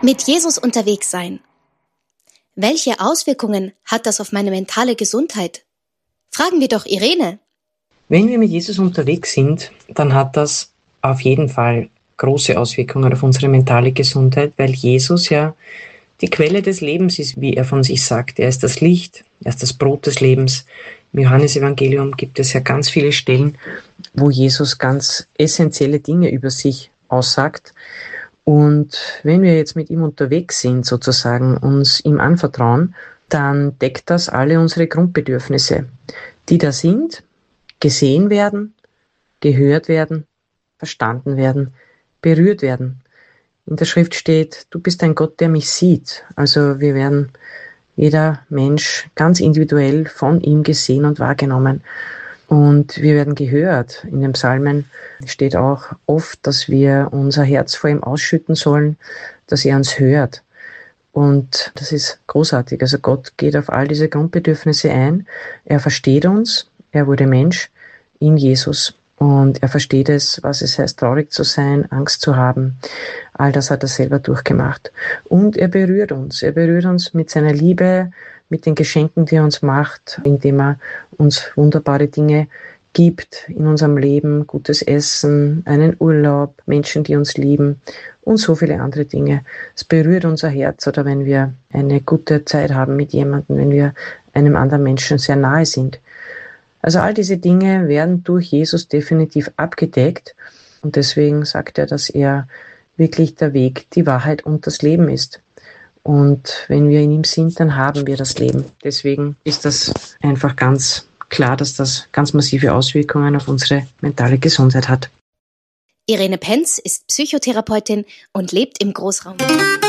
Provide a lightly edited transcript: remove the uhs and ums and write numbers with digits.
Mit Jesus unterwegs sein. Welche Auswirkungen hat das auf meine mentale Gesundheit? Fragen wir doch Irene. Wenn wir mit Jesus unterwegs sind, dann hat das auf jeden Fall große Auswirkungen auf unsere mentale Gesundheit, weil Jesus ja die Quelle des Lebens ist, wie er von sich sagt. Er ist das Licht, er ist das Brot des Lebens. Im Johannesevangelium gibt es ja ganz viele Stellen, wo Jesus ganz essentielle Dinge über sich aussagt. Und wenn wir jetzt mit ihm unterwegs sind, sozusagen, uns ihm anvertrauen, dann deckt das alle unsere Grundbedürfnisse, die da sind, gesehen werden, gehört werden, verstanden werden, berührt werden. In der Schrift steht, du bist ein Gott, der mich sieht. Also wir werden, jeder Mensch, ganz individuell von ihm gesehen und wahrgenommen. Und wir werden gehört. In den Psalmen steht auch oft, dass wir unser Herz vor ihm ausschütten sollen, dass er uns hört. Und das ist großartig. Also Gott geht auf all diese Grundbedürfnisse ein. Er versteht uns. Er wurde Mensch in Jesus. Und er versteht es, was es heißt, traurig zu sein, Angst zu haben. All das hat er selber durchgemacht. Und er berührt uns. Er berührt uns mit seiner Liebe, mit den Geschenken, die er uns macht, indem er uns wunderbare Dinge gibt in unserem Leben, gutes Essen, einen Urlaub, Menschen, die uns lieben und so viele andere Dinge. Es berührt unser Herz, oder wenn wir eine gute Zeit haben mit jemandem, wenn wir einem anderen Menschen sehr nahe sind. Also all diese Dinge werden durch Jesus definitiv abgedeckt und deswegen sagt er, dass er wirklich der Weg, die Wahrheit und das Leben ist. Und wenn wir in ihm sind, dann haben wir das Leben. Deswegen ist das einfach ganz klar, dass das ganz massive Auswirkungen auf unsere mentale Gesundheit hat. Irene Penz ist Psychotherapeutin und lebt im Großraum.